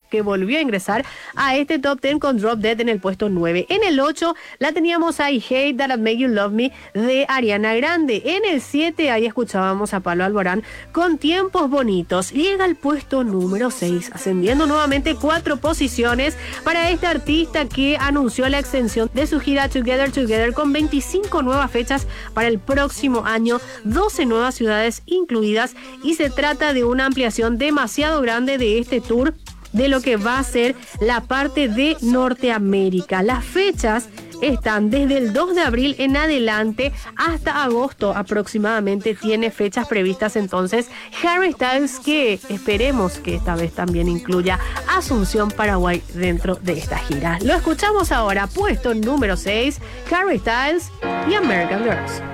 que volvió a ingresar a este top 10 con Drop Dead en el puesto 9. En el 8 la teníamos a I Hate That I Make You Love Me de Ariana Grande. En el 7 ahí escuchábamos a Pablo Alborán con Tiempos Bonitos. Llega al puesto número 6, ascendiendo nuevamente 4 posiciones para este artista que anunció la extensión de su gira Together Together con 25 nuevas fechas para el próximo año, 12 nuevas ciudades incluidas, y se trata de una ampliación demasiado grande de este tour de lo que va a ser la parte de Norteamérica. Las fechas están desde el 2 de abril en adelante hasta agosto aproximadamente, tiene fechas previstas entonces Harry Styles, que esperemos que esta vez también incluya Asunción, Paraguay dentro de esta gira. Lo escuchamos ahora, puesto número 6, Harry Styles y American Girls.